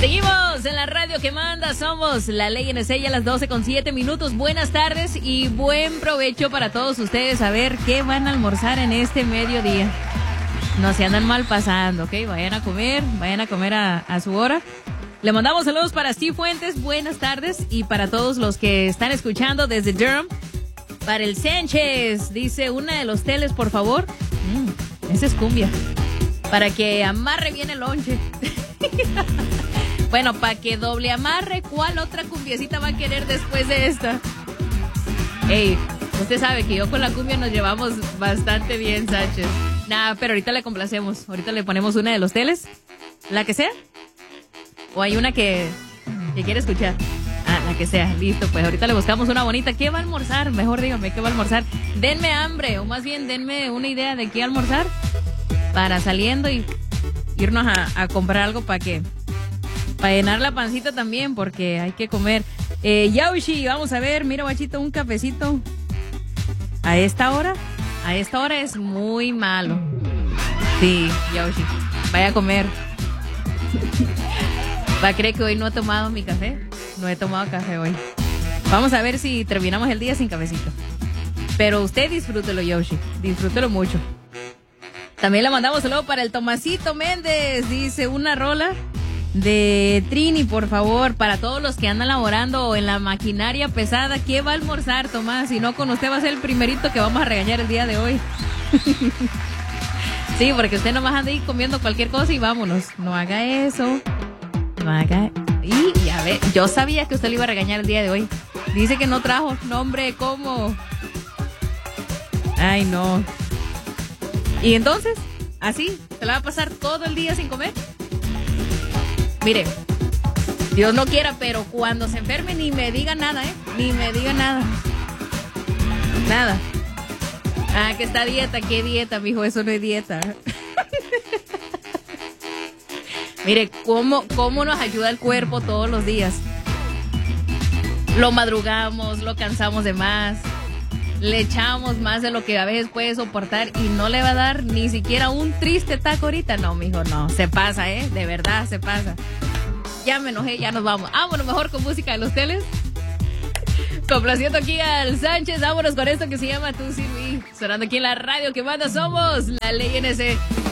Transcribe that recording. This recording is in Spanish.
Seguimos en la radio que manda, somos La Ley NC, ya a las 12:07. Buenas tardes y buen provecho para todos ustedes. A ver qué van a almorzar en este mediodía. No se andan mal pasando, ¿ok? Vayan a comer a su hora. Le mandamos saludos para Steve Fuentes, buenas tardes. Y para todos los que están escuchando desde Durham. Para el Sánchez, dice una de los teles, por favor. Esa es cumbia. Para que amarre bien el lonche. Bueno, para que doble amarre, ¿cuál otra cumbiecita va a querer después de esta? Ey, usted sabe que yo con la cumbia nos llevamos bastante bien, Sánchez. Nah, pero ahorita le complacemos. Ahorita le ponemos una de los teles. ¿La que sea? ¿O hay una que quiere escuchar? Ah, la que sea. Listo, pues ahorita le buscamos una bonita. ¿Qué va a almorzar? Mejor dígame, ¿qué va a almorzar? Denme hambre, o más bien denme una idea de qué almorzar para saliendo y irnos a comprar algo para llenar la pancita también, porque hay que comer. Yaushi, vamos a ver, mira, guachito, un cafecito. A esta hora es muy malo. Sí, Yaushi, vaya a comer. ¿Va a creer que hoy no he tomado mi café? No he tomado café hoy. Vamos a ver si terminamos el día sin cafecito. Pero usted disfrútelo, Yoshi, disfrútelo mucho. También le mandamos saludo para el Tomasito Méndez. Dice una rola de Trini, por favor, para todos los que andan laborando en la maquinaria pesada. ¿Qué va a almorzar, Tomás? Si no, con usted va a ser el primerito que vamos a regañar el día de hoy. Sí, porque usted nomás anda ahí comiendo cualquier cosa y vámonos. No haga eso. No haga. Y ya ve, yo sabía que usted le iba a regañar el día de hoy. Dice que no trajo. No, hombre, ¿cómo? Ay, no. ¿Y entonces? ¿Así? ¿Se la va a pasar todo el día sin comer? Mire, Dios no quiera, pero cuando se enferme ni me diga nada, ¿eh? Ni me diga nada. Nada. Ah, que está dieta. ¿Qué dieta, mijo? Eso no es dieta. Mire, ¿cómo nos ayuda el cuerpo todos los días? Lo madrugamos, lo cansamos de más. Le echamos más de lo que a veces puede soportar y no le va a dar ni siquiera un triste taco ahorita. No, mijo, no. Se pasa, ¿eh? De verdad, se pasa. Ya me enojé, ya nos vamos. Vámonos mejor con música de los teles. Complaciendo aquí al Sánchez. Vámonos con esto que se llama Tú Sin Mí. Sonando aquí en la radio que manda, somos La Ley NC.